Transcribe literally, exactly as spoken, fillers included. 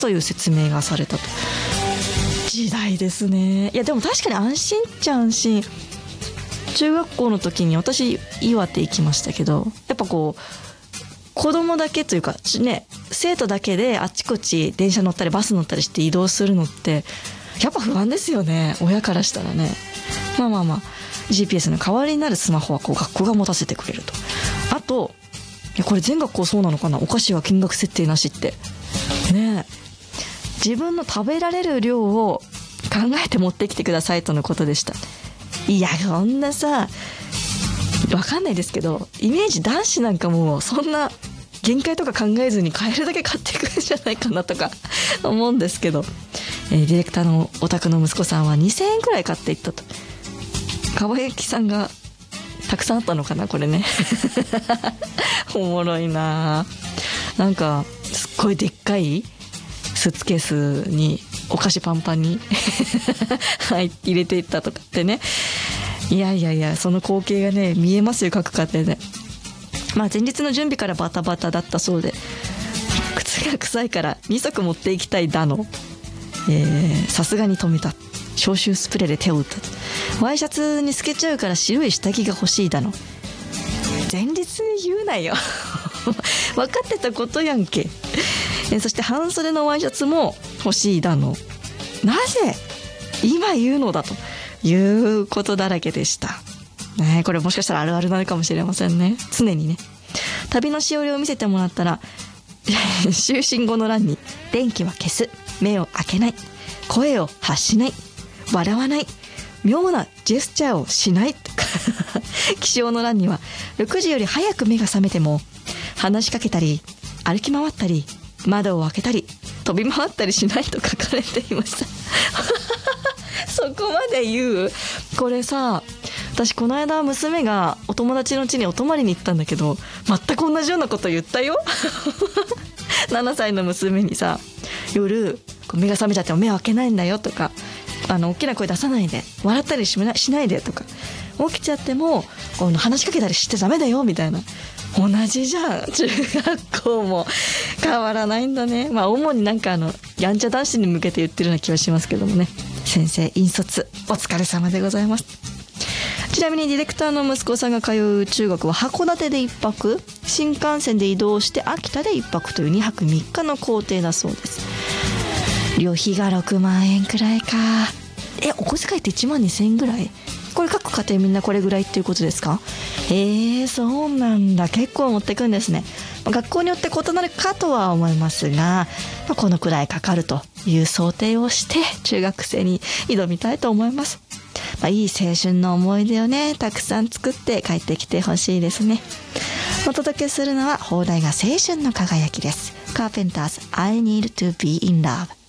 という説明がされたと。時代ですね。いやでも確かに安心っちゃ安心。中学校の時に私岩手行きましたけど、やっぱこう子供だけというかね、生徒だけであっちこっち電車乗ったりバス乗ったりして移動するのってやっぱ不安ですよね、親からしたらね。まあまあまあ ジーピーエス の代わりになるスマホはこう学校が持たせてくれると。あといやこれ全学校そうなのかな、お菓子は金額設定なしってね。自分の食べられる量を考えて持ってきてくださいとのことでした。いやこんなさわかんないですけど、イメージ男子なんかもそんな限界とか考えずに買えるだけ買っていくんじゃないかなとか思うんですけど、えー、ディレクターのお宅の息子さんはにせんえんくらい買っていったと。川幸さんがたくさんあったのかなこれねおもろいな。なんかすっごいでっかいスーツケースにお菓子パンパンに入れていったとかってね。いやいやいや、その光景がね見えますよ、各家庭で。まあ前日の準備からバタバタだったそうで、靴が臭いからにそく持っていきたいだの、さすがに止めた、消臭スプレーで手を打ったと、ワイシャツに透けちゃうから白い下着が欲しいだの。前日に言うなよ分かってたことやんけ。そして半袖のワイシャツも欲しいだの。なぜ今言うのだということだらけでした、ね、これもしかしたらあるあるなのかもしれませんね。常にね、旅のしおりを見せてもらったら就寝後の欄に電気は消す、目を開けない、声を発しない、笑わない、妙なジェスチャーをしないとか起床の欄にはろくじより早く目が覚めても話しかけたり歩き回ったり窓を開けたり飛び回ったりしないと書かれていましたそこまで言う。これさ、私この間娘がお友達の家にお泊まりに行ったんだけど、全く同じようなこと言ったよななさいの娘にさ、夜目が覚めちゃっても目を開けないんだよとか、あの大きな声出さないで、笑ったりしない、しないでとか、起きちゃってもこの話しかけたりしてダメだよみたいな。同じじゃん、中学校も変わらないんだね。まあ主になんかあのやんちゃ男子に向けて言ってるような気はしますけどもね。先生引率お疲れ様でございます。ちなみにディレクターの息子さんが通う中学は函館でいっぱく、新幹線で移動して秋田でいっぱくというにはくみっかの行程だそうです。旅費がろくまんえんくらいか。え、お小遣いっていちまんにせんえんぐらい？これ各家庭みんなこれぐらいっていうことですか？えー、そうなんだ。結構持ってくんですね。学校によって異なるかとは思いますが、このくらいかかるという想定をして中学生に挑みたいと思います。まあ、いい青春の思い出をねたくさん作って帰ってきてほしいですね。お届けするのは放題が青春の輝きです。カーペンターズ I need to be in love。